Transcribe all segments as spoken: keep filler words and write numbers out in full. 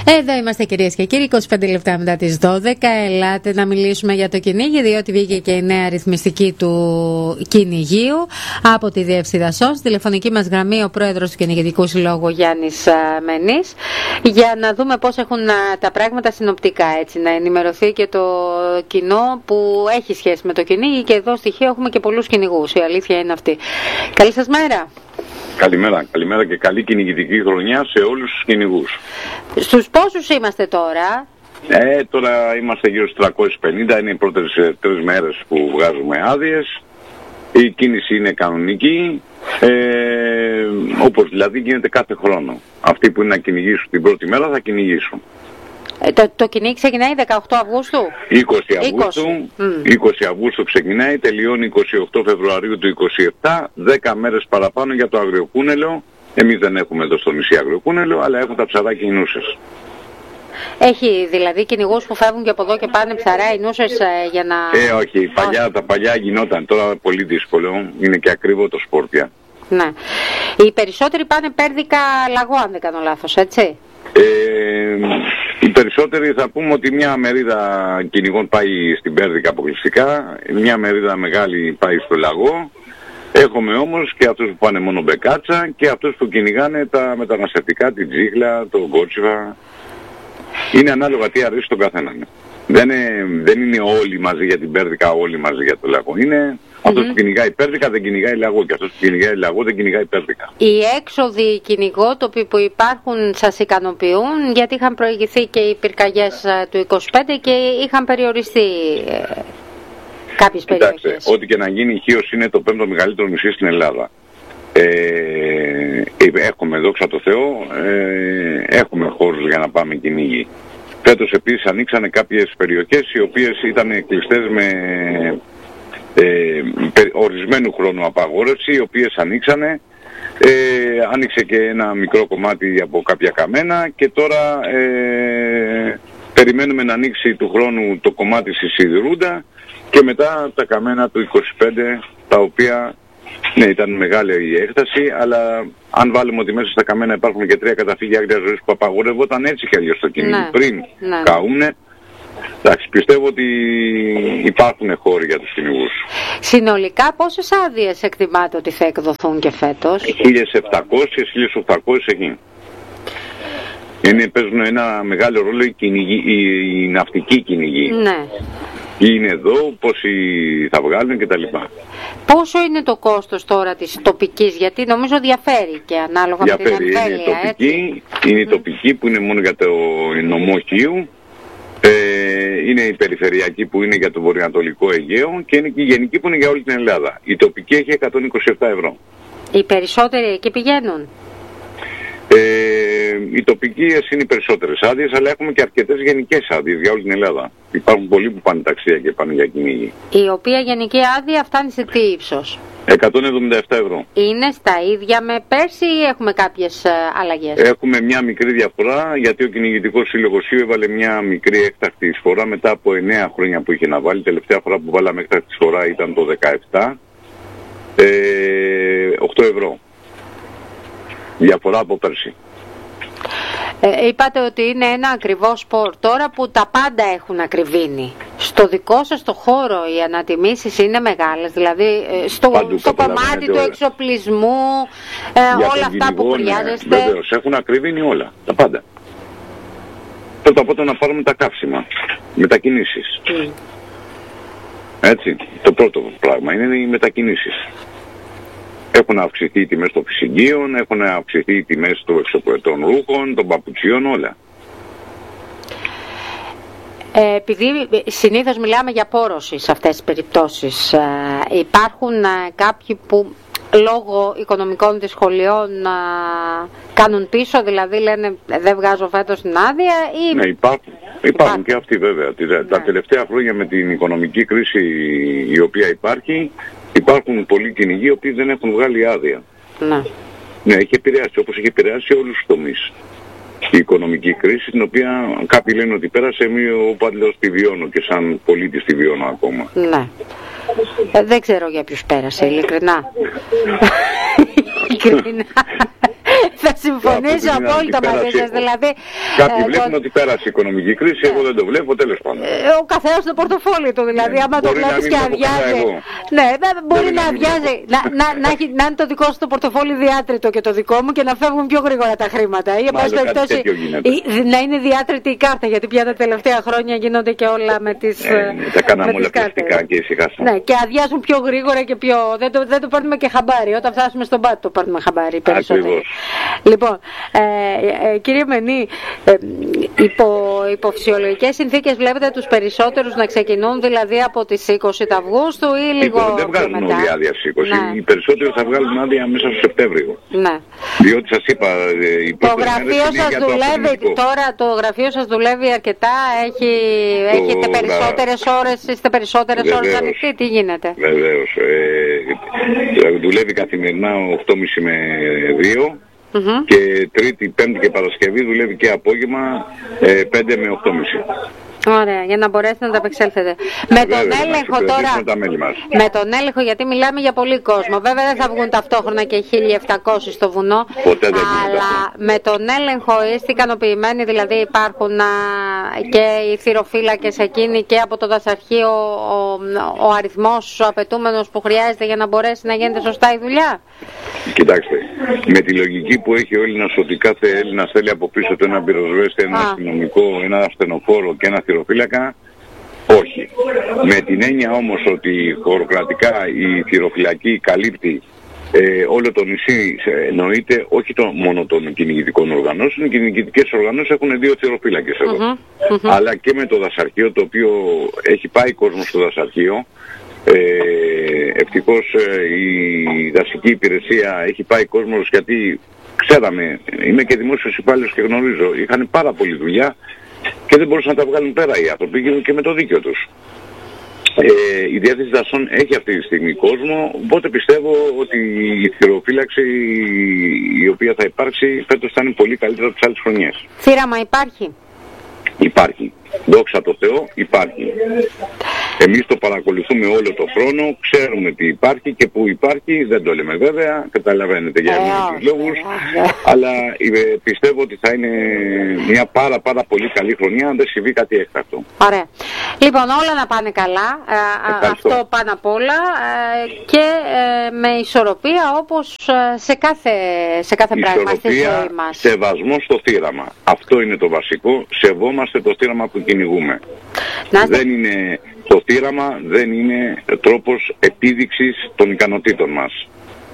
Εδώ είμαστε, κυρίες και κύριοι, είκοσι πέντε λεπτά μετά τις δώδεκα. Ελάτε να μιλήσουμε για το κυνήγι, διότι βγήκε και η νέα ρυθμιστική του κυνηγίου από τη Διεύθυνση ΣΟΣ. Τηλεφωνική μας γραμμή ο πρόεδρος του Κυνηγητικού Συλλόγου, Γιάννης Μενής, για να δούμε πώς έχουν τα πράγματα συνοπτικά, έτσι, να ενημερωθεί και το κοινό που έχει σχέση με το κυνήγι. Και εδώ στοιχείο έχουμε και πολλούς κυνηγούς, η αλήθεια είναι αυτή. Καλή σας μέρα. Καλημέρα, καλημέρα και καλή κυνηγητική χρονιά σε όλους τους κυνηγούς. Στους πόσους είμαστε τώρα? Ε, τώρα είμαστε γύρω στους τριακόσιες πενήντα, είναι οι πρώτες ε, τρεις μέρες που βγάζουμε άδειες. Η κίνηση είναι κανονική, ε, όπως δηλαδή γίνεται κάθε χρόνο. Αυτοί που είναι να κυνηγήσουν την πρώτη μέρα θα κυνηγήσουν. Ε, το, το κυνήγι ξεκινάει δεκαοκτώ Αυγούστου. είκοσι Αυγούστου, είκοσι Αυγούστου ξεκινάει, τελειώνει είκοσι οκτώ Φεβρουαρίου του είκοσι επτά, δέκα μέρες παραπάνω για το αγριοκούνελο. Εμείς δεν έχουμε εδώ στο νησί αγριοκούνελο, αλλά έχουν τα ψαράκια οι νούσες. Έχει δηλαδή κυνηγούς που φεύγουν και από εδώ και πάνε ψαρά οι νούσες ε, για να... Ε, όχι, παλιά, τα παλιά γινόταν, τώρα πολύ δύσκολο, είναι και ακριβό το σπορ πια. Ναι. Οι περισσότεροι πάνε Πέρδικα Λαγό, αν δεν κάνω λάθος, έτσι. Ε, οι περισσότεροι θα πούμε ότι μια μερίδα κυνηγών πάει στην Πέρδικα αποκλειστικά, μια μερίδα μεγάλη πάει στο Λαγό. Έχουμε όμως και αυτούς που πάνε μόνο μπεκάτσα και αυτούς που κυνηγάνε τα μεταναστευτικά, την τζίχλα, το κότσιβα. Είναι ανάλογα τι αρέσει στον καθέναν. Δεν είναι, δεν είναι όλοι μαζί για την Πέρδικα, όλοι μαζί για το Λαγό. Είναι mm-hmm. αυτός που κυνηγάει Πέρδικα δεν κυνηγάει Λαγό και αυτός που κυνηγάει Λαγό δεν κυνηγάει Πέρδικα. Οι έξοδοι κυνηγότοποι που υπάρχουν σας ικανοποιούν? Γιατί είχαν προηγηθεί και οι πυρκαγιές του είκοσι πέντε και είχαν περιοριστεί ε, κάποιες περιοχές. Κοιτάξτε, ό,τι και να γίνει, η Χίος είναι το πέμπτο μεγαλύτερο νησί στην Ελλάδα. Ε, έχουμε, δόξα τω Θεώ, ε, έχουμε χώρους για να πάμε κυνήγι. Φέτος επίσης ανοίξανε κάποιες περιοχές οι οποίες ήταν κλειστές με ε, ορισμένου χρόνου απαγόρευση, οι οποίες ανοίξανε. Ε, άνοιξε και ένα μικρό κομμάτι από κάποια καμένα και τώρα ε, περιμένουμε να ανοίξει του χρόνου το κομμάτι στη Σιδηρούντα και μετά τα καμένα του είκοσι πέντε, τα οποία ναι, ήταν μεγάλη η έκταση, αλλά αν βάλουμε ότι μέσα στα καμένα υπάρχουν και τρία καταφύγια άγριας ζωής που απαγορεύονταν έτσι και αλλιώς στο κυνήγι ναι, πριν ναι. καούνε, εντάξει, πιστεύω ότι υπάρχουν χώροι για τους κυνηγούς. Συνολικά πόσες άδειες εκτιμάτε ότι θα εκδοθούν και φέτος? χίλια επτακόσιες με χίλια οκτακόσιες εκεί. Είναι, παίζουν ένα μεγάλο ρόλο οι, κυνηγοί, οι, οι ναυτικοί κυνηγοί. Ναι. Είναι εδώ, πόσοι θα βγάλουν κτλ. Πόσο είναι το κόστος τώρα της τοπικής, γιατί νομίζω διαφέρει και ανάλογα διαφέρει, με την εμβέλεια, είναι τοπική, είναι η τοπική που είναι μόνο για το νομό Χίου, ε, είναι η περιφερειακή που είναι για το βορειοανατολικό Αιγαίο και είναι και η γενική που είναι για όλη την Ελλάδα. Η τοπική έχει εκατόν είκοσι επτά ευρώ. Οι περισσότεροι εκεί πηγαίνουν? Ε, οι τοπικές είναι οι περισσότερες άδειες, αλλά έχουμε και αρκετές γενικές άδειες για όλη την Ελλάδα. Υπάρχουν πολλοί που πάνε ταξία και πάνε για κυνήγι. Η οποία γενική άδεια φτάνει σε τι ύψος? εκατόν εβδομήντα επτά ευρώ. Είναι στα ίδια με πέρσι ή έχουμε κάποιες αλλαγές? Έχουμε μια μικρή διαφορά, γιατί ο Κυνηγητικός Σύλλογος έβαλε μια μικρή έκτακτη εισφορά μετά από εννέα χρόνια που είχε να βάλει. Τελευταία φορά που βάλαμε έκτακτη εισφορά ήταν το δεκαεπτά. Ε, οκτώ ευρώ. Διαφορά από πέρσι. Ε, είπατε ότι είναι ένα ακριβό σπορ τώρα που τα πάντα έχουν ακριβήνει. Στο δικό σας το χώρο οι ανατιμήσεις είναι μεγάλες, δηλαδή στο, στο κομμάτι του εξοπλισμού, ε, όλα αυτά που χρειάζεστε? Ναι, βεβαίως, έχουν ακριβήνει όλα, τα πάντα. Πρώτα απ' όλα να πάρουμε τα καύσιμα, μετακινήσεις. Mm. Έτσι, το πρώτο πράγμα είναι οι μετακινήσεις. Έχουν αυξηθεί οι τιμές των φυσικίων, έχουν αυξηθεί οι τιμές των ρούχων, των παπουτσιών, όλα. Ε, επειδή συνήθως μιλάμε για πόρωση σε αυτές τις περιπτώσεις, ε, υπάρχουν ε, κάποιοι που λόγω οικονομικών δυσκολιών ε, κάνουν πίσω, δηλαδή λένε δεν βγάζω φέτος την άδεια ή... Ναι, υπάρχουν, υπάρχουν και αυτοί βέβαια. Ναι. Τα τελευταία χρόνια με την οικονομική κρίση η οποία υπάρχει, υπάρχουν πολλοί κυνηγοί οι οποίοι δεν έχουν βγάλει άδεια. Ναι. Ναι, έχει επηρεάσει, όπως έχει επηρεάσει όλους τους τομείς. Η οικονομική κρίση, την οποία κάποιοι λένε ότι πέρασε, εγώ πάντως τη βιώνω και σαν πολίτης τη βιώνω ακόμα. Ναι. Ε, δεν ξέρω για ποιους πέρασε, ειλικρινά. ειλικρινά. Θα συμφωνήσω απόλυτα μαζί σας. Δηλαδή, κάποιοι ε, βλέπουν το... ότι πέρασε η οικονομική κρίση, εγώ δεν το βλέπω, τέλος πάντων. Ε, ο καθένας το πορτοφόλι του, δηλαδή, ναι, άμα το βλέπεις και αδειάζει. Ναι, μπορεί, μπορεί να αδειάζει, να, να, να, να είναι το δικό σου το πορτοφόλι διάτριτο και το δικό μου και να φεύγουν πιο γρήγορα τα χρήματα. Ή περιπτώσει, να είναι διάτριτη η κάρτα, γιατί πια τα τελευταία χρόνια γίνονται και όλα με τις κάρτες. Ναι, τα κάναμε όλα πλαστικά και ησυχάσαμε. Ναι, και αδειάζουν πιο γρήγορα και πιο. Δεν το, δεν το παίρνουμε και χαμπάρι. Όταν φτάσουμε στον πάτο το παίρνουμε χαμπάρι περισσότερο. Λοιπόν, ε, ε, κύριε Μενή, ε, υπό, υπό φυσιολογικές συνθήκες βλέπετε τους περισσότερους να ξεκινούν δηλαδή από τις είκοσι Αυγούστου ή λίγο λοιπόν, δεν βγάζουν μετά. Όλοι άδεια στις είκοσι. Ναι. Οι περισσότεροι θα βγάλουν άδεια μέσα στο Σεπτέμβριο. Ναι. Διότι σας είπα, οι το γραφείο σας δουλεύει τώρα, το γραφείο σας δουλεύει αρκετά, έχει, το έχετε περισσότερες γρα... ώρες, είστε περισσότερες Βεβαίως. ώρες ανοιχτοί, τι γίνεται? Βεβαίως. Ε, δουλεύει καθημερινά οκτώ και μισή με δύο. Mm-hmm. Και Τρίτη, Πέμπτη και Παρασκευή δουλεύει και απόγευμα ε, πέντε με οκτώ και μισή. Ωραία, για να μπορέσετε να τα απεξέλθετε. Με τον Βέβαια, έλεγχο τώρα, με τον έλεγχο, γιατί μιλάμε για πολύ κόσμο. Βέβαια δεν θα βγουν ταυτόχρονα και χίλια επτακόσιοι στο βουνό. Ποτέ δεν αλλά με τον έλεγχο είστε ικανοποιημένοι, δηλαδή υπάρχουν α, και οι θυροφύλακες εκείνοι και από το δασαρχείο ο, ο, ο αριθμός ο απαιτούμενος που χρειάζεται για να μπορέσει να γίνεται σωστά η δουλειά? Κοιτάξτε, με τη λογική που έχει ο Έλληνας ότι κάθε Έλληνας θέλει από πίσω του ένα πυροσβέστη, ένα αστυνομικό, ένα ασθενοφόρο και ένα θυροφύλακα, όχι. Με την έννοια όμως ότι χωροκρατικά η θυροφυλακή καλύπτει ε, όλο το νησί, εννοείται όχι το, μόνο των κυνηγητικών οργανώσεων. Οι κυνηγητικές οργανώσεις έχουν δύο θυροφύλακες εδώ. Mm-hmm, mm-hmm. Αλλά και με το δασαρχείο, το οποίο έχει πάει κόσμο στο δασαρχείο. Ε, ευτυχώς ε, η δασική υπηρεσία έχει πάει κόσμος, γιατί ξέραμε, είμαι και δημόσιος υπάλληλος και γνωρίζω, είχαν πάρα πολλή δουλειά και δεν μπορούσαν να τα βγάλουν πέρα οι άνθρωποι και με το δίκαιο τους. Ε, η Διεύθυνση Δασών έχει αυτή τη στιγμή κόσμο, οπότε πιστεύω ότι η θυροφύλαξη η οποία θα υπάρξει φέτος θα είναι πολύ καλύτερα από τις άλλες χρονιές. Θύραμα υπάρχει? Υπάρχει. Δόξα τω Θεώ, υπάρχει. Εμείς το παρακολουθούμε όλο το χρόνο, ξέρουμε τι υπάρχει και που υπάρχει, δεν το λέμε βέβαια, καταλαβαίνετε για τους λόγους, αλλά ε, πιστεύω ότι θα είναι μια πάρα πάρα πολύ καλή χρονιά αν δεν συμβεί κάτι έκτακτο. Ωραία. Λοιπόν, όλα να πάνε καλά, ε, αυτό πάνω απ' όλα ε, και ε, με ισορροπία όπως σε κάθε, σε κάθε πράγμα στη ζωή μας. Σεβασμό στο θύραμα. Αυτό είναι το βασικό, σεβόμαστε το θύραμα που κυνηγούμε. Δεν είναι... Το θύραμα δεν είναι τρόπος επίδειξης των ικανοτήτων μας.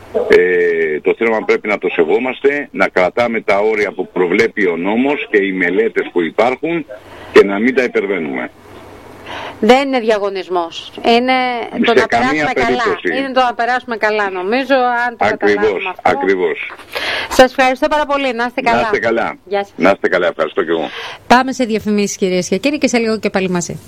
Ε, το θύραμα πρέπει να το σεβόμαστε, να κρατάμε τα όρια που προβλέπει ο νόμος και οι μελέτες που υπάρχουν και να μην τα υπερβαίνουμε. Δεν είναι διαγωνισμός. Είναι το να περάσουμε καλά. Είναι το να περάσουμε καλά, νομίζω, αν το ακριβώς, αυτό. Ακριβώς. Σας ευχαριστώ πάρα πολύ. Να είστε καλά. Να είστε καλά. Γεια σας. Να είστε καλά. Ευχαριστώ και εγώ. Πάμε σε διαφημίσεις, κυρίες και κύριοι, και σε λίγο και πάλι μαζί.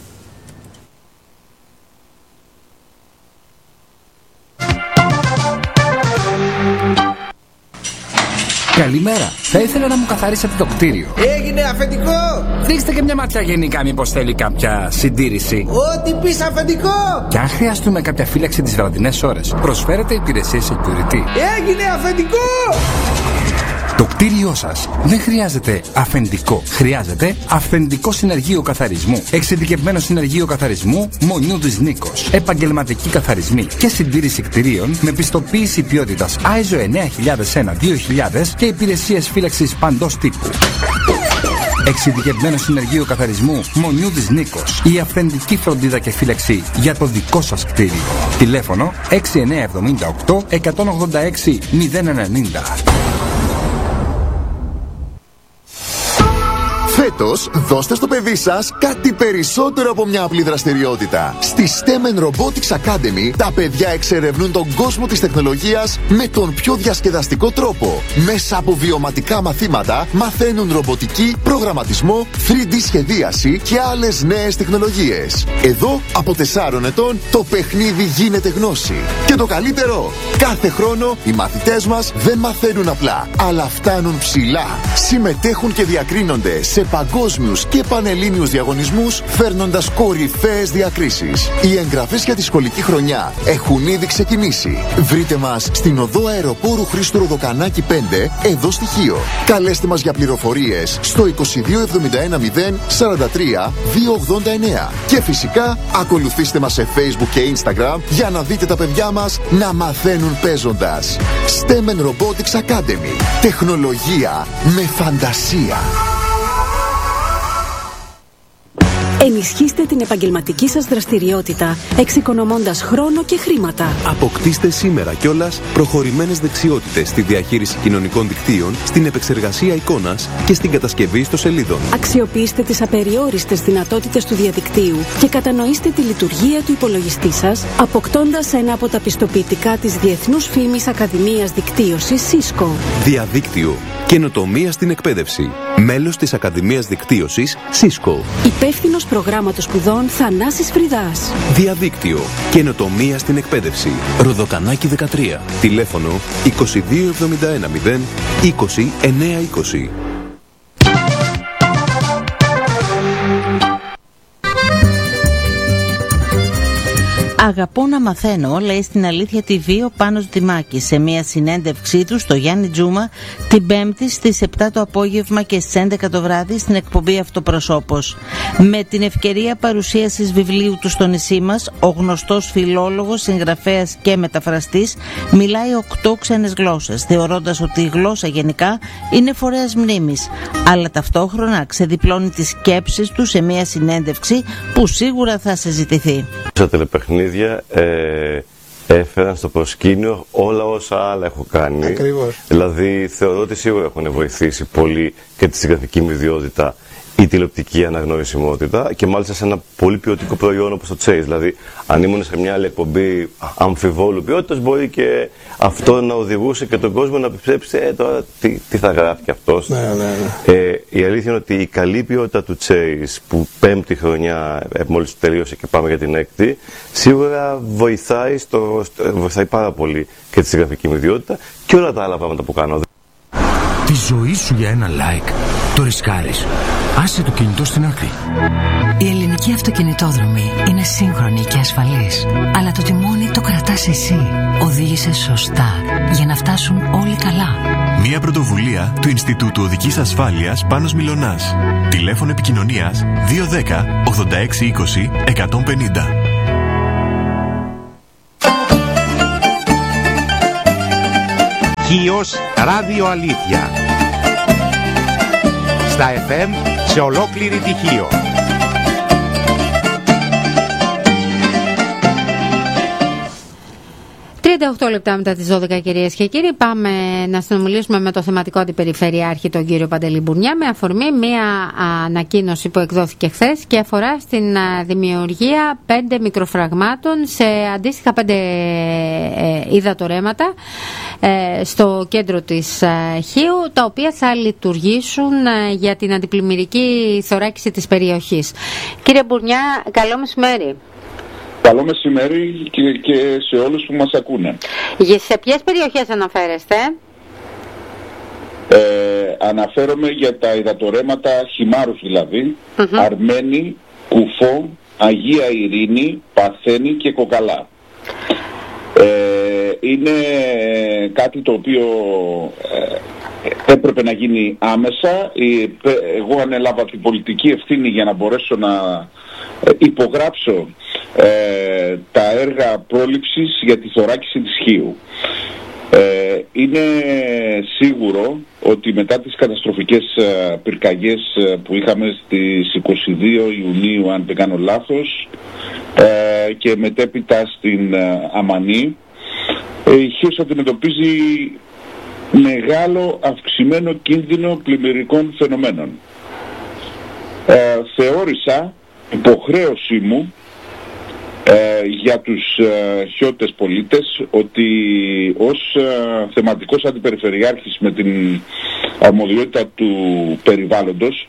Καλημέρα. Θα ήθελα να μου καθαρίσετε το κτίριο. Έγινε αφεντικό! Δείξτε και μια ματιά γενικά, μήπως θέλει κάποια συντήρηση. Ό,τι πεις αφεντικό! Και αν χρειαστούμε κάποια φύλαξη τις βραδινές ώρες, προσφέρετε υπηρεσίες security. Έγινε αφεντικό! Το κτίριό σας δεν χρειάζεται αφεντικό. Χρειάζεται αυθεντικό συνεργείο καθαρισμού. Εξειδικευμένο συνεργείο καθαρισμού Μονιούδης Νίκος. Επαγγελματικοί καθαρισμοί και συντήρηση κτιρίων με πιστοποίηση ποιότητας άι ες ο εννιά χιλιάδες ένα δύο χιλιάδες και υπηρεσίες φύλαξης παντός τύπου. Εξειδικευμένο συνεργείο καθαρισμού Μονιούδης Νίκος. Η αυθεντική φροντίδα και φύλαξη για το δικό σας κτίριο. Τηλέφωνο έξι εννιά εβδομήντα οκτώ εκατόν ογδόντα έξι μηδέν ενενήντα. Φέτος, δώστε στο παιδί σας κάτι περισσότερο από μια απλή δραστηριότητα. Στη στέμ εντ Robotics Academy, τα παιδιά εξερευνούν τον κόσμο της τεχνολογίας με τον πιο διασκεδαστικό τρόπο. Μέσα από βιωματικά μαθήματα, μαθαίνουν ρομποτική, προγραμματισμό, θρι ντι σχεδίαση και άλλες νέες τεχνολογίες. Εδώ, από τεσσάρων ετών, το παιχνίδι γίνεται γνώση. Και το καλύτερο, κάθε χρόνο οι μαθητές μας δεν μαθαίνουν απλά, αλλά φτάνουν ψηλά. Συμμετέχουν και διακρίνονται σε παγκόσμιους και πανελλήνιους διαγωνισμούς, φέρνοντας κορυφαίες διακρίσεις. Οι εγγραφές για τη σχολική χρονιά έχουν ήδη ξεκινήσει. Βρείτε μας στην οδό Αεροπόρου Χρήστου Ροδοκανάκη πέντε, εδώ στη Χίο. Καλέστε μας για πληροφορίες στο είκοσι δύο εβδομήντα ένα μηδέν σαράντα τρία διακόσια ογδόντα εννέα. Και φυσικά ακολουθήστε μας σε Facebook και Instagram για να δείτε τα παιδιά μας να μαθαίνουν παίζοντας. Stemen Robotics Academy. Τεχνολογία με φαντασία. Ενισχύστε την επαγγελματική σας δραστηριότητα, εξοικονομώντας χρόνο και χρήματα. Αποκτήστε σήμερα κιόλας προχωρημένες δεξιότητες στη διαχείριση κοινωνικών δικτύων, στην επεξεργασία εικόνας και στην κατασκευή ιστοσελίδων. Αξιοποιήστε τις απεριόριστες δυνατότητες του διαδικτύου και κατανοήστε τη λειτουργία του υπολογιστή σας, αποκτώντας ένα από τα πιστοποιητικά της Διεθνούς Φήμης Ακαδημίας Δικτύωσης Cisco. Διαδίκτυο. Καινοτομία στην εκπαίδευση. Μέλος της Ακαδημίας Δικτύωσης Cisco. Υπεύθυνος προγράμματος σπουδών Θανάσης Φρυδάς. Διαδίκτυο. Καινοτομία στην εκπαίδευση. Ροδοκανάκη δεκατρία. Τηλέφωνο είκοσι δύο εβδομήντα ένα μηδέν είκοσι εννέα είκοσι. Αγαπώ να μαθαίνω, λέει στην Αλήθεια τι βι ο Πάνος Δημάκης σε μια συνέντευξή του στο Γιάννη Τζούμα την Πέμπτη στις επτά το απόγευμα και στις έντεκα το βράδυ στην εκπομπή Αυτοπροσώπος. Με την ευκαιρία παρουσίασης βιβλίου του στο νησί μας, ο γνωστός φιλόλογος, συγγραφέας και μεταφραστής μιλάει οκτώ ξένες γλώσσες, θεωρώντας ότι η γλώσσα γενικά είναι φορέας μνήμης, αλλά ταυτόχρονα ξεδιπλώνει τις σκέψεις του σε μια συνέντευξη που σίγουρα θα συζητηθεί. Στα τηλεπαιχνίδια ε, έφεραν στο προσκήνιο όλα όσα άλλα έχω κάνει. Ακριβώς. Δηλαδή θεωρώ ότι σίγουρα έχουν βοηθήσει πολύ και τη συγγραφική μου ιδιότητα, η τηλεοπτική αναγνωρισιμότητα και μάλιστα σε ένα πολύ ποιοτικό προϊόν όπως το Chase. Δηλαδή, αν ήμουν σε μια άλλη εκπομπή αμφιβόλου ποιότητας, μπορεί και αυτό να οδηγούσε και τον κόσμο να πιστέψει ε, τώρα τι, τι θα γράφει και αυτός. Ναι, ναι, ναι. Ε, η αλήθεια είναι ότι η καλή ποιότητα του Chase, που πέμπτη χρονιά ε, μόλις τελείωσε και πάμε για την έκτη, σίγουρα βοηθάει, στο, στο, βοηθάει πάρα πολύ και τη συγγραφική μου ιδιότητα και όλα τα άλλα πράγματα που κάνω. Τη ζωή σου για ένα like το ρισκάρεις. Άσε το κινητό στην άκρη. Η ελληνική αυτοκινητόδρομη είναι σύγχρονη και ασφαλής, αλλά το τιμόνι το κρατάς εσύ. Οδήγησε σωστά για να φτάσουν όλοι καλά. Μια πρωτοβουλία του Ινστιτούτου Οδικής Ασφάλειας Πάνος Μιλωνάς. Τηλέφωνο επικοινωνίας δύο ένα μηδέν ογδόντα έξι είκοσι εκατόν πενήντα. Χίος Ράδιο Αλήθεια. Στα εφ εμ σε ολόκληρη τη Χίο. τριάντα οκτώ λεπτά μετά τις δώδεκα, κυρίες και κύριοι, πάμε να συνομιλήσουμε με το θεματικό αντιπεριφερειάρχη, τον κύριο Παντελή Μπουνιά, με αφορμή μία ανακοίνωση που εκδόθηκε χθες και αφορά στην δημιουργία πέντε μικροφραγμάτων σε αντίστοιχα πέντε ε, υδατορέματα ε, στο κέντρο της ε, Χίου, τα οποία θα λειτουργήσουν ε, για την αντιπλημμυρική θωράκιση της περιοχής. Κύριε Μπουνιά, καλό μεσημέρι. Καλό μεσημέρι και, και σε όλους που μας ακούνε. Σε ποιες περιοχές αναφέρεστε? Ε, αναφέρομαι για τα υδατορέματα Χυμάρους δηλαδή, mm-hmm. Αρμένη, Κουφό, Αγία Ειρήνη, Παθένη και Κοκαλά. Ε, είναι κάτι το οποίο ε, έπρεπε να γίνει άμεσα. Εγώ ανέλαβα την πολιτική ευθύνη για να μπορέσω να υπογράψω ε, τα έργα πρόληψης για τη θωράκιση της Χίου. Ε, είναι σίγουρο ότι μετά τις καταστροφικές ε, πυρκαγιές ε, που είχαμε στις είκοσι δύο Ιουνίου, αν δεν κάνω λάθος, ε, και μετέπειτα στην ε, Αμανή, ε, η Χίος αντιμετωπίζει μεγάλο αυξημένο κίνδυνο πλημμυρικών φαινομένων. Ε, θεώρησα υποχρέωσή μου ε, για τους ε, χιώτες πολίτες ότι ως ε, θεματικός αντιπεριφερειάρχης με την αρμοδιότητα του περιβάλλοντος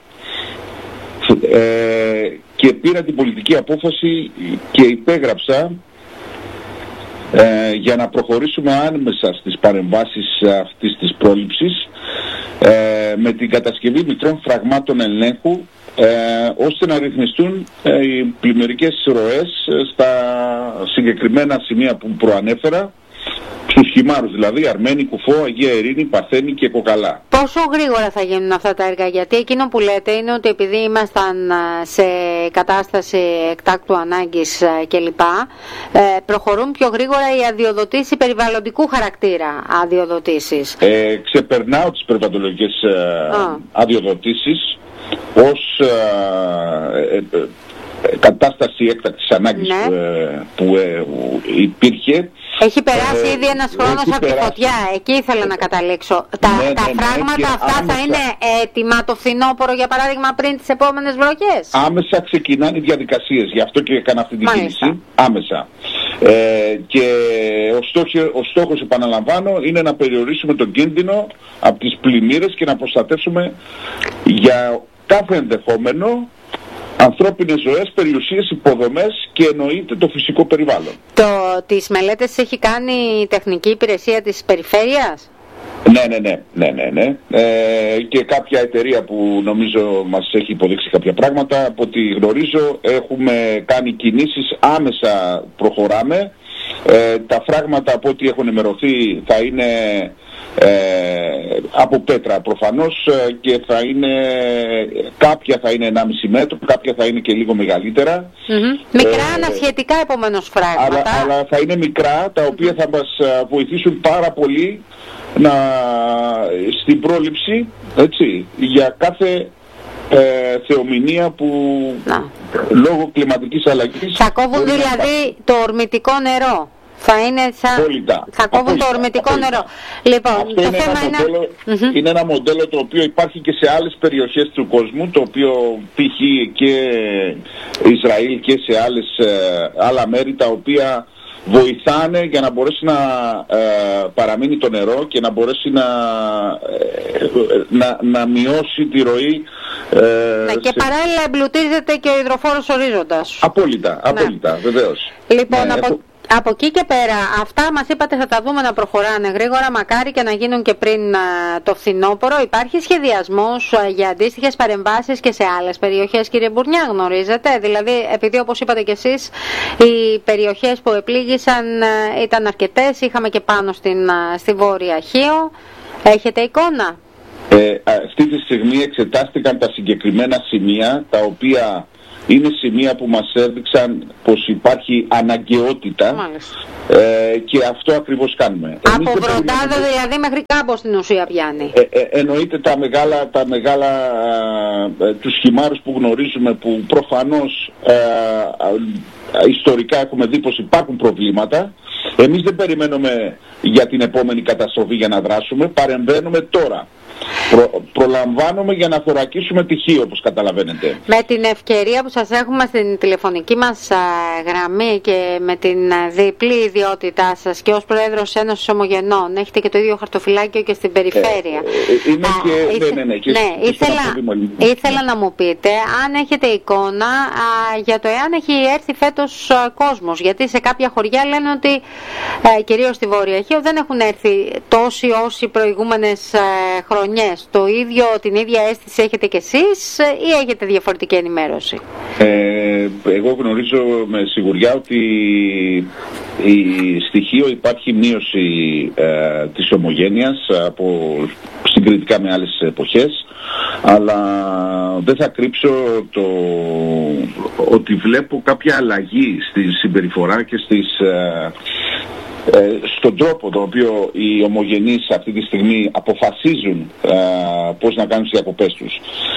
ε, και πήρα την πολιτική απόφαση και υπέγραψα ε, για να προχωρήσουμε άμεσα στις παρεμβάσεις αυτής της πρόληψης ε, με την κατασκευή μικρών φραγμάτων ελέγχου ε, ώστε να ρυθμιστούν ε, οι πλημμυρικές ροές στα συγκεκριμένα σημεία που προανέφερα, στους χυμάρους δηλαδή, Αρμένη, Κουφό, Αγία Ειρήνη, Παρθένη και Κοκαλά. Πόσο γρήγορα θα γίνουν αυτά τα έργα? Γιατί εκείνο που λέτε είναι ότι επειδή ήμασταν σε κατάσταση εκτάκτου ανάγκης κλπ, προχωρούν πιο γρήγορα οι αδειοδοτήσεις περιβαλλοντικού χαρακτήρα αδειοδοτήσεις. Ε, ξεπερνάω τις περιβαλλοντικές ε, αδειοδοτήσεις ως ε, ε, ε, κατάσταση έκτακτης ανάγκης ναι. ε, που ε, υπήρχε. Έχει περάσει ε, ήδη ένας χρόνος από περάσει. τη φωτιά, εκεί ήθελα να καταλήξω. Τα, ναι, τα ναι, φράγματα ναι, αυτά άμεσα. θα είναι έτοιμα το φθινόπωρο, για παράδειγμα, πριν τις επόμενες βροχές? Άμεσα ξεκινάνε οι διαδικασίες, γι' αυτό και έκανα αυτή την Μάλιστα. κίνηση. Άμεσα. Ε, και ο στόχος, ο στόχος, επαναλαμβάνω, είναι να περιορίσουμε τον κίνδυνο από τις πλημμύρες και να προστατεύσουμε για κάθε ενδεχόμενο ανθρώπινες ζωές, περιουσίες, υποδομές και εννοείται το φυσικό περιβάλλον. Το, τις μελέτες έχει κάνει η τεχνική υπηρεσία της περιφέρειας? Ναι, ναι, ναι, ναι, ναι, ναι. Ε, και κάποια εταιρεία που νομίζω μας έχει υποδείξει κάποια πράγματα, από ό,τι γνωρίζω έχουμε κάνει κινήσεις, άμεσα προχωράμε. Ε, τα φράγματα από ό,τι έχουν ενημερωθεί θα είναι ε, από πέτρα προφανώς ε, και θα είναι, κάποια θα είναι ενάμιση μέτρο, κάποια θα είναι και λίγο μεγαλύτερα. Mm-hmm. Μικρά ε, ανασχετικά επομένως φράγματα. Αλλά, αλλά θα είναι μικρά, τα οποία θα μας βοηθήσουν πάρα πολύ να, στην πρόληψη, έτσι, για κάθε ε, θεομηνία που να. λόγω κλιματικής αλλαγής... Θα κόβουν δηλαδή το ορμητικό νερό. Θα είναι σαν... Απόλυτα. Θα κόβουν Απόλυτα. το ορμητικό Απόλυτα. νερό. Λοιπόν, αυτό το είναι, θέμα ένα είναι... Μοντέλο, mm-hmm. είναι ένα μοντέλο το οποίο υπάρχει και σε άλλες περιοχές του κόσμου, το οποίο π.χ. και Ισραήλ και σε άλλες, άλλα μέρη τα οποία βοηθάνε για να μπορέσει να ε, παραμείνει το νερό και να μπορέσει να, ε, να, να μειώσει τη ροή. Ε, ναι, και σε... παράλληλα εμπλουτίζεται και ο υδροφόρος ορίζοντας. Απόλυτα, απόλυτα, ναι. Βεβαίως. Λοιπόν, ναι, από... έχω... Από εκεί και πέρα, αυτά μας είπατε θα τα δούμε να προχωράνε γρήγορα, μακάρι και να γίνουν και πριν α, το φθινόπωρο. Υπάρχει σχεδιασμός α, για αντίστοιχες παρεμβάσεις και σε άλλες περιοχές, κύριε Μπουρνιά, γνωρίζετε? Δηλαδή, επειδή όπως είπατε και εσείς, οι περιοχές που επλήγησαν α, ήταν αρκετές, είχαμε και πάνω στην, α, στη Βόρεια Χίο. Έχετε εικόνα? Ε, αυτή τη στιγμή εξετάστηκαν τα συγκεκριμένα σημεία, τα οποία... είναι σημεία που μας έδειξαν πως υπάρχει αναγκαιότητα ε, και αυτό ακριβώς κάνουμε. Από Βροντάδο δηλαδή μέχρι κάμπο στην ουσία πιάνει. Ε, ε, εννοείται τα μεγάλα, τα μεγάλα ε, τους χυμάρους που γνωρίζουμε, που προφανώς ε, ε, ιστορικά έχουμε δει πως υπάρχουν προβλήματα. Εμείς δεν περιμένουμε για την επόμενη καταστροφή για να δράσουμε, παρεμβαίνουμε τώρα. Προ, προλαμβάνουμε για να θωρακίσουμε τυχή, όπως καταλαβαίνετε. Με την ευκαιρία που σας έχουμε στην τηλεφωνική μας α, γραμμή και με την α, διπλή ιδιότητά σας και ως Πρόεδρος Ένωσης Ομογενών, έχετε και το ίδιο χαρτοφυλάκιο και στην περιφέρεια. Ε, ε, είμαι α, και, ήθε, ναι, ναι, ναι, και, ναι, και ήθελα, ήθελα να μου πείτε αν έχετε εικόνα α, για το εάν έχει έρθει φέτος α, κόσμος. Γιατί σε κάποια χωριά λένε ότι, α, κυρίως στη Βόρεια Χίο, δεν έχουν έρθει τόσοι όσοι προηγούμενες α, χρονιές. Το ίδιο, την ίδια αίσθηση έχετε κι εσείς ή έχετε διαφορετική ενημέρωση? Ε, εγώ γνωρίζω με σιγουριά ότι η στοιχείο υπάρχει μείωση ε, της ομογένειας από, συγκριτικά με άλλες εποχές, αλλά δεν θα κρύψω το, ότι βλέπω κάποια αλλαγή στη συμπεριφορά και στις... Ε, Ε, στον τρόπο τον οποίο οι ομογενείς αυτή τη στιγμή αποφασίζουν ε, πώς να κάνουν τις διακοπές τους.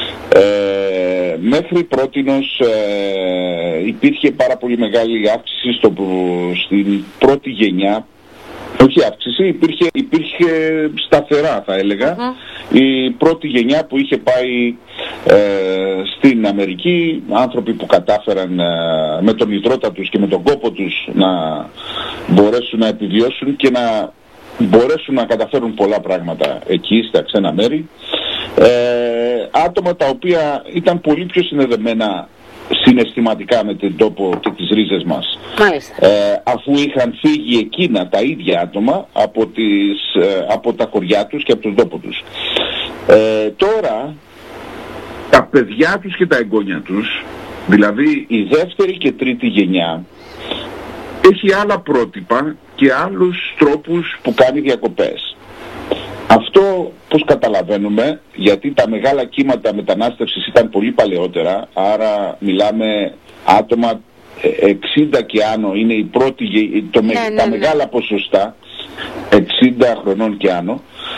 Ε, μέχρι πρότινος ε, υπήρχε πάρα πολύ μεγάλη αύξηση στο, στην πρώτη γενιά. Όχι αύξηση, υπήρχε, υπήρχε σταθερά θα έλεγα. Uh-huh. Η πρώτη γενιά που είχε πάει ε, στην Αμερική, άνθρωποι που κατάφεραν ε, με τον υδρότα τους και με τον κόπο τους να μπορέσουν να επιβιώσουν και να μπορέσουν να καταφέρουν πολλά πράγματα εκεί στα ξένα μέρη. Ε, άτομα τα οποία ήταν πολύ πιο συνδεδεμένα συναισθηματικά με τον τόπο και τις ρίζες μας. Μάλιστα. Ε, αφού είχαν φύγει εκείνα τα ίδια άτομα από, τις, ε, από τα χωριά τους και από τον τόπο τους. Ε, τώρα τα παιδιά τους και τα εγγόνια τους, δηλαδή η δεύτερη και τρίτη γενιά, έχει άλλα πρότυπα και άλλους τρόπους που κάνει διακοπές. Αυτό πώς καταλαβαίνουμε, γιατί τα μεγάλα κύματα μετανάστευσης ήταν πολύ παλαιότερα, άρα μιλάμε άτομα εξήντα και άνω, είναι η πρώτη, το, ναι, τα ναι, ναι. μεγάλα ποσοστά, εξήντα χρονών και άνω,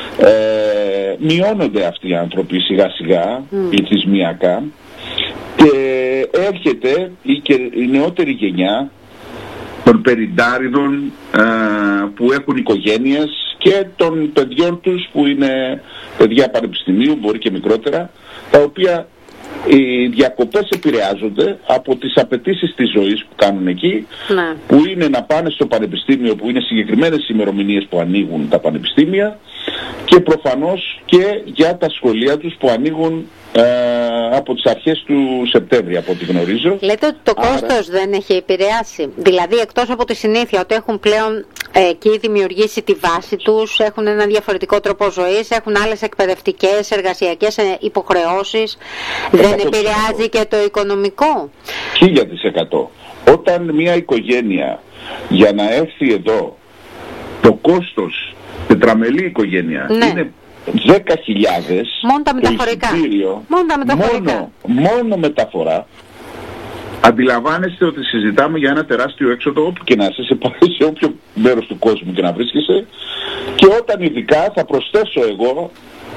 ε, μειώνονται αυτοί οι άνθρωποι σιγά σιγά, mm. πληθυσμιακά, και έρχεται η, και, η νεότερη γενιά των πενηντάριδων ε, που έχουν οικογένειες και των παιδιών τους που είναι παιδιά πανεπιστημίου, μπορεί και μικρότερα, τα οποία οι διακοπές επηρεάζονται από τις απαιτήσεις της ζωής που κάνουν εκεί, ναι. που είναι να πάνε στο πανεπιστήμιο, που είναι συγκεκριμένες ημερομηνίες που ανοίγουν τα πανεπιστήμια, και προφανώς και για τα σχολεία τους που ανοίγουν ε, από τις αρχές του Σεπτέμβρη, από ό,τι γνωρίζω. Λέτε ότι το Άρα... κόστος δεν έχει επηρεάσει. Δηλαδή, εκτός από τη συνήθεια ότι έχουν πλέον ε, εκεί δημιουργήσει τη βάση τους, έχουν ένα διαφορετικό τρόπο ζωής, έχουν άλλες εκπαιδευτικές, εργασιακές υποχρεώσεις, δεν επηρεάζει και το οικονομικό? Χίλια της εκατό. Όταν μια οικογένεια για να έρθει εδώ, το κόστος, τετραμελή οικογένεια, ναι. είναι δέκα χιλιάδες. Μόνο τα μεταφορικά. Μόνο τα μεταφορικά. Μόνο, μόνο μεταφορά. Αντιλαμβάνεστε ότι συζητάμε για ένα τεράστιο έξοδο όπου και να είσαι, σε, σε όποιο μέρος του κόσμου και να βρίσκεσαι. Και όταν ειδικά θα προσθέσω εγώ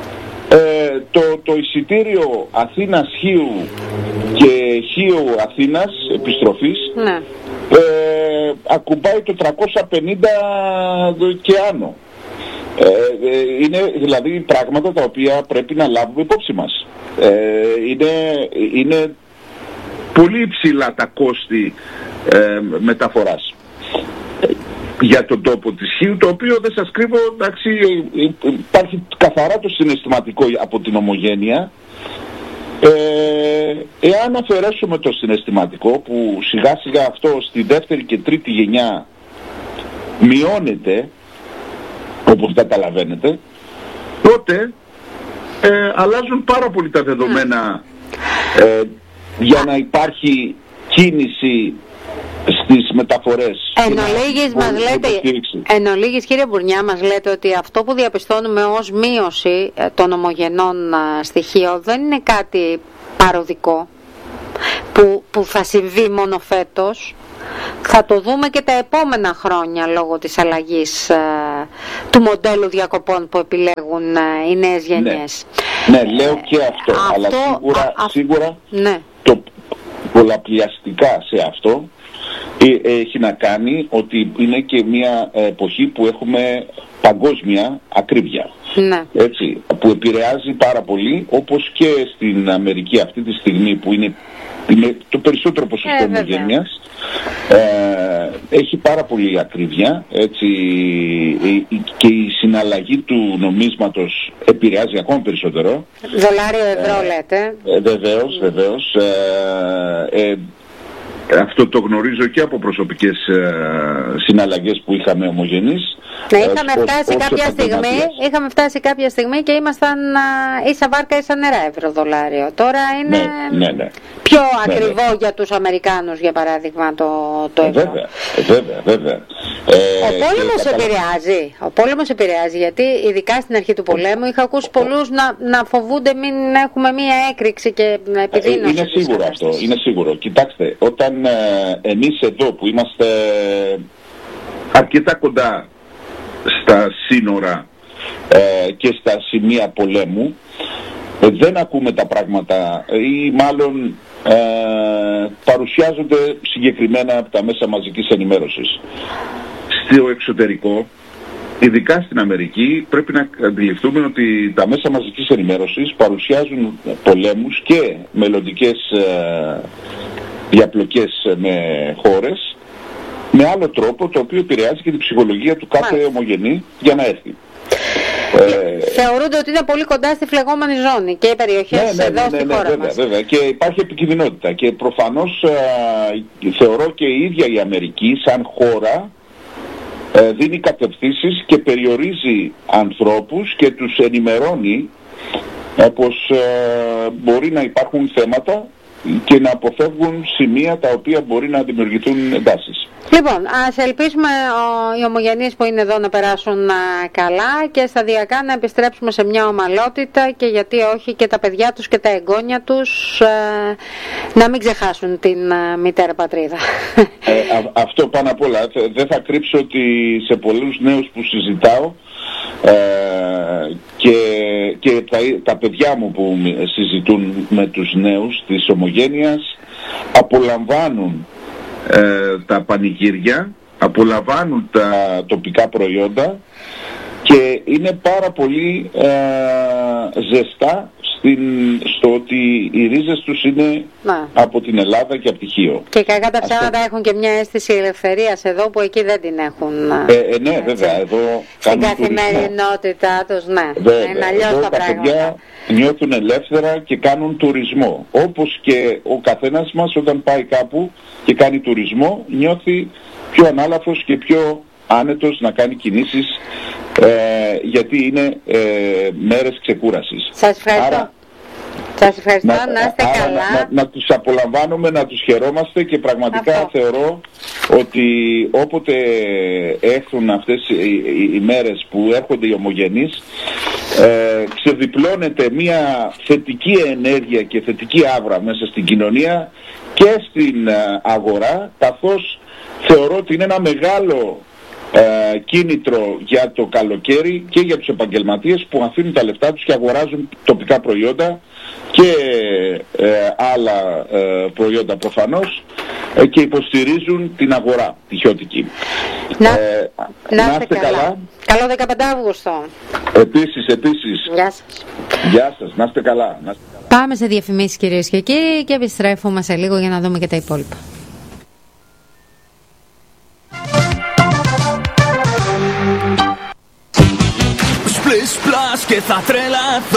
ε, το, το εισιτήριο Αθήνας-Χίου και Χίου-Αθήνας επιστροφής, ναι. ε, ακουμπάει το τριακόσια πενήντα και άνω. Ε, είναι δηλαδή πράγματα τα οποία πρέπει να λάβουμε υπόψη μας. Ε, είναι, είναι πολύ υψηλά τα κόστη ε, μεταφοράς ε, για τον τόπο της Χίου, το οποίο δεν σας κρύβω, εντάξει, υπάρχει καθαρά το συναισθηματικό από την ομογένεια. Ε, εάν αφαιρέσουμε το συναισθηματικό, που σιγά σιγά αυτό στη δεύτερη και τρίτη γενιά μειώνεται, όπως καταλαβαίνετε, τότε ε, αλλάζουν πάρα πολύ τα δεδομένα ε, για να υπάρχει κίνηση στις μεταφορές. Εν ολίγης, μας λέτε, εν ολίγης, κύριε Μπουρνιά, μας λέτε ότι αυτό που διαπιστώνουμε ως μείωση των ομογενών στοιχείων δεν είναι κάτι παροδικό που, που θα συμβεί μόνο φέτος. Θα το δούμε και τα επόμενα χρόνια λόγω της αλλαγής ε, του μοντέλου διακοπών που επιλέγουν ε, οι νέες γενιές. Ναι, ναι, λέω και αυτό, αυτό αλλά σίγουρα, α, σίγουρα ναι. το πολλαπλιαστικά σε αυτό ε, έχει να κάνει ότι είναι και μια εποχή που έχουμε παγκόσμια ακρίβεια. Ναι. Έτσι, που επηρεάζει πάρα πολύ, όπως και στην Αμερική αυτή τη στιγμή που είναι το περισσότερο ποσοστό ομογένειας, ε, έχει πάρα πολύ ακρίβεια, έτσι, και η συναλλαγή του νομίσματος επηρεάζει ακόμα περισσότερο. Δολάριο ευρώ ε, λέτε. Ε, βεβαίως, βεβαίως. Ε, ε, αυτό το γνωρίζω και από προσωπικές ε, συναλλαγές που είχαμε ομογενείς. Ναι, είχαμε, ε, φτάσει ως, κάποια στιγμή, είχαμε φτάσει κάποια στιγμή και ήμασταν α, ίσα βάρκα ίσα νερά ευρώ-δολάριο. Τώρα είναι ναι, ναι, ναι. πιο ναι, ακριβό ναι. για τους Αμερικάνους, για παράδειγμα, το, το ευρώ. Βέβαια, βέβαια, βέβαια. Ε, ο πόλεμος επηρεάζει. Ο πόλεμος επηρεάζει, γιατί ειδικά στην αρχή του πολέμου είχα ακούσει πολλούς να, να φοβούνται μην έχουμε μία έκρηξη και επιδείνωση. Είναι σίγουρο αυτό, είναι σίγουρο. Κοιτάξτε, όταν ε, εμείς εδώ που είμαστε αρκετά κοντά στα σύνορα ε, και στα σημεία πολέμου, ε, δεν ακούμε τα πράγματα ή μάλλον ε, παρουσιάζονται συγκεκριμένα από τα μέσα μαζικής ενημέρωσης. Στο εξωτερικό, ειδικά στην Αμερική, πρέπει να αντιληφθούμε ότι τα μέσα μαζικής ενημέρωσης παρουσιάζουν πολέμους και μελλοντικές ε, διαπλοκές με χώρες με άλλο τρόπο, το οποίο επηρεάζει και την ψυχολογία του κάθε ομογενή για να έρθει. Ε, Θεωρούνται ότι είναι πολύ κοντά στη φλεγόμενη ζώνη και οι περιοχές ναι, ναι, εδώ ναι, στη ναι, χώρα βέβαια, μας. βέβαια. Και υπάρχει επικινδυνότητα. Και προφανώς ε, θεωρώ και η ίδια η Αμερική σαν χώρα ε, δίνει κατευθύνσεις και περιορίζει ανθρώπους και τους ενημερώνει ε, πως ε, μπορεί να υπάρχουν θέματα και να αποφεύγουν σημεία τα οποία μπορεί να δημιουργηθούν εντάσεις. Λοιπόν, ας ελπίσουμε ο, οι ομογενείς που είναι εδώ να περάσουν α, καλά και σταδιακά να επιστρέψουμε σε μια ομαλότητα και γιατί όχι και τα παιδιά τους και τα εγγόνια τους α, να μην ξεχάσουν την α, μητέρα πατρίδα. Ε, α, αυτό πάνω απ' όλα. Δεν θα κρύψω ότι σε πολλούς νέους που συζητάω ε, και, και τα, τα παιδιά μου που συζητούν με τους νέους της ομογένειας απολαμβάνουν ε, τα πανηγύρια, απολαμβάνουν τα τοπικά προϊόντα και είναι πάρα πολύ ε, ζεστά στην, στο ότι οι ρίζες τους είναι να. από την Ελλάδα και από τη Χίο. Και κακά τα ψέματα έχουν και μια αίσθηση ελευθερίας εδώ που εκεί δεν την έχουν. Ε, ε, ναι, έτσι. Βέβαια, εδώ στην καθημερινότητά τους, ναι. Βέβαια, είναι αλλιώς εδώ τα, τα πράγματα. παιδιά νιώθουν ελεύθερα και κάνουν τουρισμό. Όπως και ο καθένας μας όταν πάει κάπου και κάνει τουρισμό νιώθει πιο ανάλαφρος και πιο άνετος να κάνει κινήσεις ε, γιατί είναι ε, μέρες ξεκούρασης. Σας ευχαριστώ. Άρα, Σας ευχαριστώ, να, να είστε άρα, καλά. Να, να, να τους απολαμβάνουμε, να τους χαιρόμαστε και πραγματικά αυτό. Θεωρώ ότι όποτε έρθουν αυτές οι, οι, οι μέρες που έρχονται οι ομογενείς ε, ξεδιπλώνεται μια θετική ενέργεια και θετική άβρα μέσα στην κοινωνία και στην ε, αγορά, καθώς θεωρώ ότι είναι ένα μεγάλο Ε, κίνητρο για το καλοκαίρι και για τους επαγγελματίες που αφήνουν τα λεφτά τους και αγοράζουν τοπικά προϊόντα και ε, άλλα ε, προϊόντα προφανώς ε, και υποστηρίζουν την αγορά τη χιώτικη. Να, ε, να είστε καλά. καλά. Καλό δεκαπέντε Αύγουστο. Επίσης, επίσης. Γεια σας. Γεια σας, να είστε καλά. Να είστε καλά. Πάμε σε διαφημίσεις κυρίες και κύριοι και επιστρέφουμε σε λίγο για να δούμε και τα υπόλοιπα. Splish splash και θα τρελαθώ.